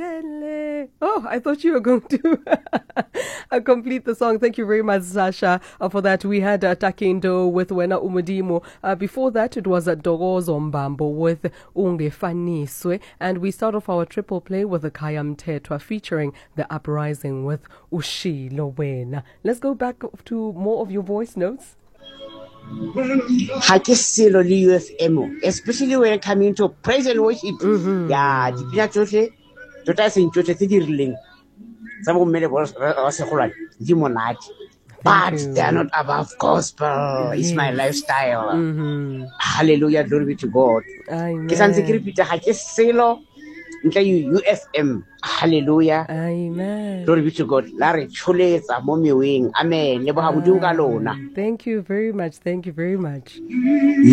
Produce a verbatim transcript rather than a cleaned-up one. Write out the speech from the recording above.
Oh, I thought you were going to uh, complete the song. Thank you very much, Sasha, uh, for that. We had uh, Takindo with Wena Umudimo. Uh, before that, it was uh, Dogozo Mbambo with Ungefaniswe. And we start off our triple play with the Kaya Mtetwa featuring The Uprising with Ushilo Wena. Let's go back to more of your voice notes. Ha ke selo le U F M, especially when coming to praise and worship. Yeah, di pina tsohle tota se ntsohle tse di rileng tsa bo mmele ba se golwane di monate, but they are not above gospel. It's my lifestyle. Mm-hmm. Hallelujah, glory be to God. Ke santse ke repeat ha ke selo ntle U F M. Hallelujah. Amen. Glory be to God. La re tsholetsa mo meweng. Amen. Le bo ha bodimo ka lona. Thank you very much. Thank you very much.